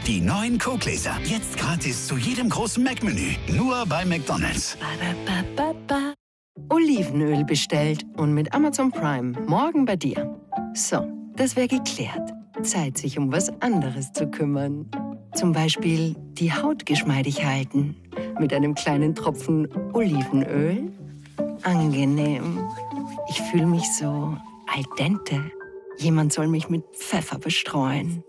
Die neuen Coke-Gläser. Jetzt gratis zu jedem großen Mac-Menü. Nur bei McDonald's. Olivenöl bestellt und mit Amazon Prime morgen bei dir. So, das wäre geklärt. Zeit, sich um was anderes zu kümmern. Zum Beispiel die Haut geschmeidig halten. Mit einem kleinen Tropfen Olivenöl. Angenehm. Ich fühle mich so al dente. Jemand soll mich mit Pfeffer bestreuen.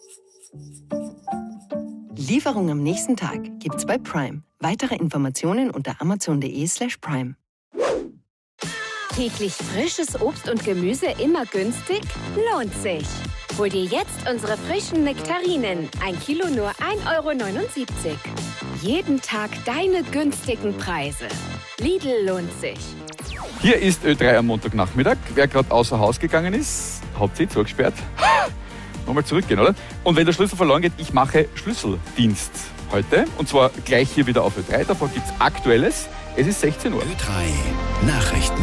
Lieferung am nächsten Tag gibt's bei Prime. Weitere Informationen unter amazon.de/prime. Täglich frisches Obst und Gemüse immer günstig? Lohnt sich. Hol dir jetzt unsere frischen Nektarinen. 1 Kilo nur 1,79 €. Jeden Tag deine günstigen Preise. Lidl lohnt sich. Hier ist Ö3 am Montagnachmittag. Wer gerade außer Haus gegangen ist, habt ihr zugesperrt. Nochmal zurückgehen, oder? Und wenn der Schlüssel verloren geht, ich mache Schlüsseldienst heute. Und zwar gleich hier wieder auf Ö3. Davon gibt es Aktuelles. Es ist 16 Uhr. Ö3 Nachrichten.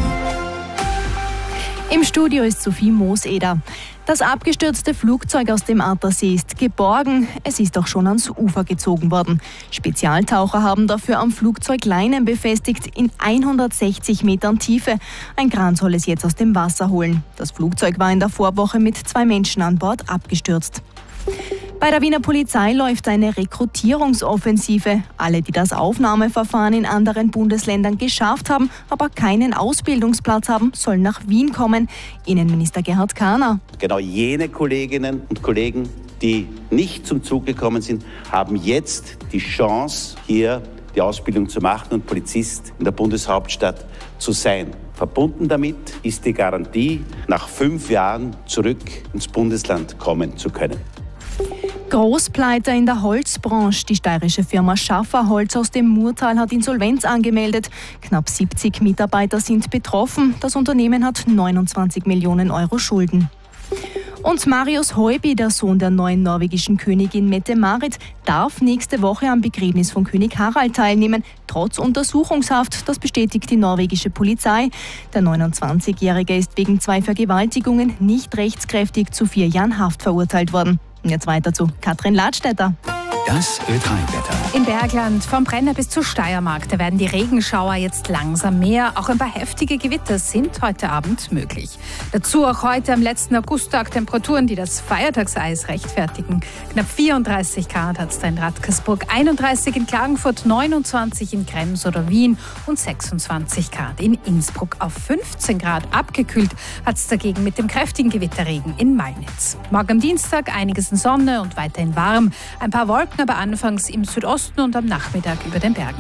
Im Studio ist Sophie Mooseder. Das abgestürzte Flugzeug aus dem Attersee ist geborgen. Es ist auch schon ans Ufer gezogen worden. Spezialtaucher haben dafür am Flugzeug Leinen befestigt in 160 Metern Tiefe. Ein Kran soll es jetzt aus dem Wasser holen. Das Flugzeug war in der Vorwoche mit 2 Menschen an Bord abgestürzt. Bei der Wiener Polizei läuft eine Rekrutierungsoffensive. Alle, die das Aufnahmeverfahren in anderen Bundesländern geschafft haben, aber keinen Ausbildungsplatz haben, sollen nach Wien kommen. Innenminister Gerhard Kahner. Genau jene Kolleginnen und Kollegen, die nicht zum Zug gekommen sind, haben jetzt die Chance, hier die Ausbildung zu machen und Polizist in der Bundeshauptstadt zu sein. Verbunden damit ist die Garantie, nach 5 Jahren zurück ins Bundesland kommen zu können. Großpleite in der Holzbranche. Die steirische Firma Schafferholz aus dem Murtal hat Insolvenz angemeldet. Knapp 70 Mitarbeiter sind betroffen. Das Unternehmen hat 29 Millionen € Schulden. Und Marius Heuby, der Sohn der neuen norwegischen Königin Mette-Marit, darf nächste Woche am Begräbnis von König Harald teilnehmen, trotz Untersuchungshaft. Das bestätigt die norwegische Polizei. Der 29-Jährige ist wegen 2 Vergewaltigungen nicht rechtskräftig zu 4 Jahren Haft verurteilt worden. Jetzt weiter zu Katrin Ladstätter. Das Ö3-Wetter. Im Bergland, vom Brenner bis zur Steiermark, da werden die Regenschauer jetzt langsam mehr. Auch ein paar heftige Gewitter sind heute Abend möglich. Dazu auch heute am letzten Augusttag Temperaturen, die das Feiertagseis rechtfertigen. Knapp 34 Grad hat es da in Radkersburg, 31 in Klagenfurt, 29 in Krems oder Wien und 26 Grad in Innsbruck. Auf 15 Grad abgekühlt hat es dagegen mit dem kräftigen Gewitterregen in Mainitz. Morgen am Dienstag einiges in Sonne und weiterhin warm. Ein paar Wolken, aber anfangs im Südosten und am Nachmittag über den Bergen.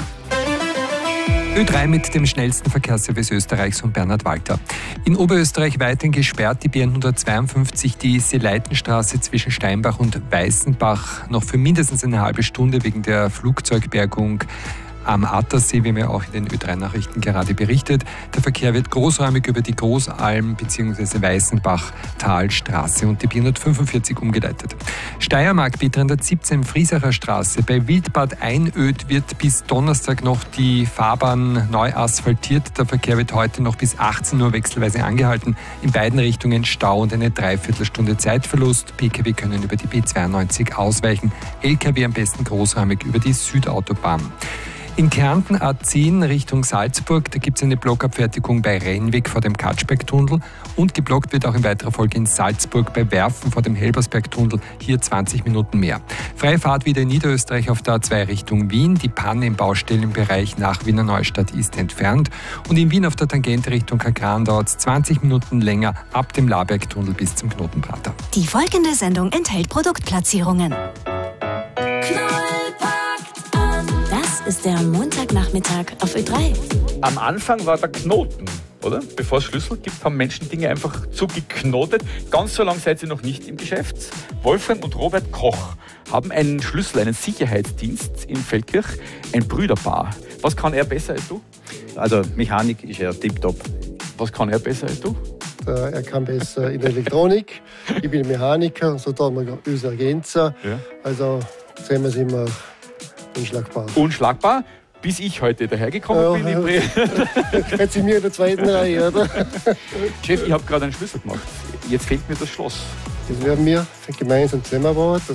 Ö3 mit dem schnellsten Verkehrsservice Österreichs und Bernhard Walter. In Oberösterreich weiterhin gesperrt die B152, die Seeleitenstraße zwischen Steinbach und Weißenbach, noch für mindestens eine halbe Stunde wegen der Flugzeugbergung am Attersee, wie haben wir auch in den Ö3-Nachrichten gerade berichtet. Der Verkehr wird großräumig über die Großalm bzw. Weißenbach-Talstraße und die B145 umgeleitet. Steiermark B317 Friesacher Straße bei Wildbad Einöd wird bis Donnerstag noch die Fahrbahn neu asphaltiert. Der Verkehr wird heute noch bis 18 Uhr wechselweise angehalten. In beiden Richtungen Stau und eine Dreiviertelstunde Zeitverlust. Pkw können über die B92 ausweichen. Lkw am besten großräumig über die Südautobahn. In Kärnten A10 Richtung Salzburg, da gibt es eine Blockabfertigung bei Rennweg vor dem Katschbergtunnel und geblockt wird auch in weiterer Folge in Salzburg bei Werfen vor dem Helbersbergtunnel, hier 20 Minuten mehr. Freie Fahrt wieder in Niederösterreich auf der A2 Richtung Wien, die Panne im Baustellenbereich nach Wiener Neustadt ist entfernt und in Wien auf der Tangente Richtung Kakran dauert es 20 Minuten länger ab dem Labergtunnel bis zum Knotenprater. Die folgende Sendung enthält Produktplatzierungen. Das ist der Montagnachmittag auf Ö3. Am Anfang war der Knoten, oder? Bevor es Schlüssel gibt, haben Menschen Dinge einfach zugeknotet. Ganz so lange seid ihr noch nicht im Geschäft. Wolfram und Robert Koch haben einen Schlüssel, einen Sicherheitsdienst in Feldkirch, ein Brüderpaar. Was kann er besser als du? Also Mechanik ist er tipptopp. Was kann er besser als du? Er kann besser in Elektronik. Ich bin Mechaniker, so tun wir uns ergänzen. Ja. Also sehen wir es immer unschlagbar. Unschlagbar, bis ich heute dahergekommen bin. Jetzt sind wir in der zweiten Reihe, oder? Chef, ich habe gerade einen Schlüssel gemacht. Jetzt fehlt mir das Schloss. Das werden wir gemeinsam zusammenbauen.